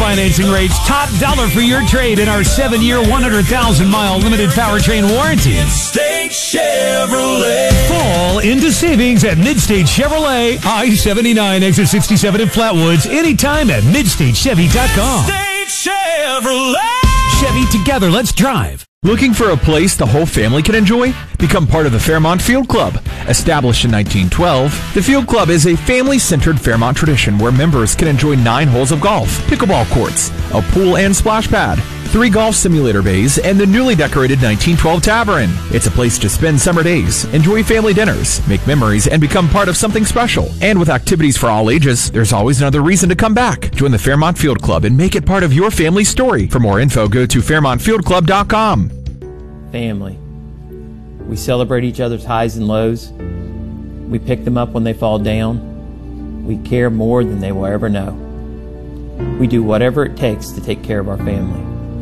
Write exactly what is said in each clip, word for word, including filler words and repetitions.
financing rates, top dollar for your trade in our seven-year, one hundred thousand mile limited powertrain warranty. Midstate Chevrolet. Fall into savings at Midstate Chevrolet, I seventy-nine, exit sixty-seven in Flatwoods, anytime at midstate chevy dot com. Midstate Chevrolet. Chevy, together, let's drive. Looking for a place the whole family can enjoy? Become part of the Fairmont Field Club. Established in nineteen twelve, the Field Club is a family-centered Fairmont tradition where members can enjoy nine holes of golf, pickleball courts, a pool and splash pad, three golf simulator bays, and the newly decorated nineteen twelve Tavern. It's a place to spend summer days, enjoy family dinners, make memories, and become part of something special. And with activities for all ages, there's always another reason to come back. Join the Fairmont Field Club and make it part of your family's story. For more info, go to fairmont field club dot com. Family. We celebrate each other's highs and lows. We pick them up when they fall down. We care more than they will ever know. We do whatever it takes to take care of our family.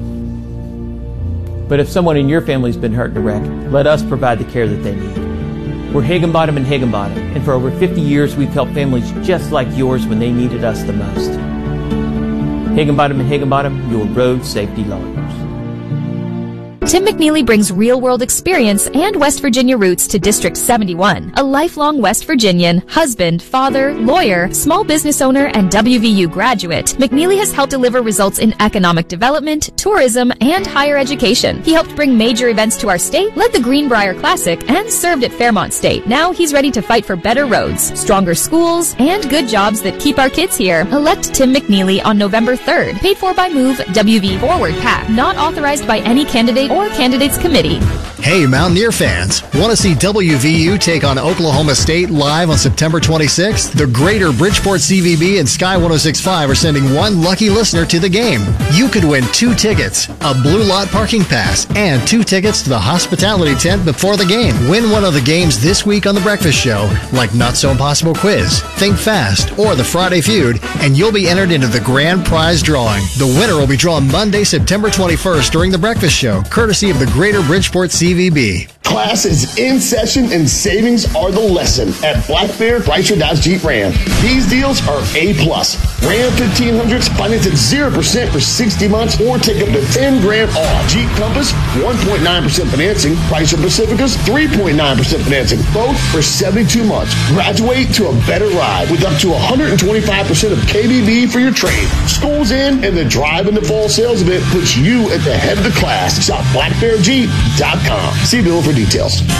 But if someone in your family's been hurt in a wreck, let us provide the care that they need. We're Higginbottom and Higginbottom, and for over fifty years we've helped families just like yours when they needed us the most. Higginbottom and Higginbottom, your road safety lawyers. Tim McNeely brings real-world experience and West Virginia roots to District seventy-one. A lifelong West Virginian, husband, father, lawyer, small business owner, and W V U graduate, McNeely has helped deliver results in economic development, tourism, and higher education. He helped bring major events to our state, led the Greenbrier Classic, and served at Fairmont State. Now he's ready to fight for better roads, stronger schools, and good jobs that keep our kids here. Elect Tim McNeely on November third. Paid for by Move, W V Forward PAC. Not authorized by any candidate or candidates committee. Hey, Mountaineer fans, want to see W V U take on Oklahoma State live on September twenty-sixth? The Greater Bridgeport C V B and Sky one oh six point five are sending one lucky listener to the game. You could win two tickets, a Blue Lot parking pass, and two tickets to the hospitality tent before the game. Win one of the games this week on The Breakfast Show, like Not So Impossible Quiz, Think Fast, or The Friday Feud, and you'll be entered into the grand prize drawing. The winner will be drawn Monday, September twenty-first during The Breakfast Show, courtesy of the Greater Bridgeport C V B. Class is in session and savings are the lesson at Black Bear Chrysler Dodge Jeep Ram. These deals are A plus. Ram fifteen hundreds finance at zero percent for sixty months or take up to ten grand off. Jeep Compass, one point nine percent financing. Chrysler Pacificas, three point nine percent financing. Both for seventy-two months. Graduate to a better ride with up to one hundred twenty-five percent of K B B for your trade. School's in and the Drive in the Fall sales event puts you at the head of the class. Shop black bear jeep dot com. See bill for details.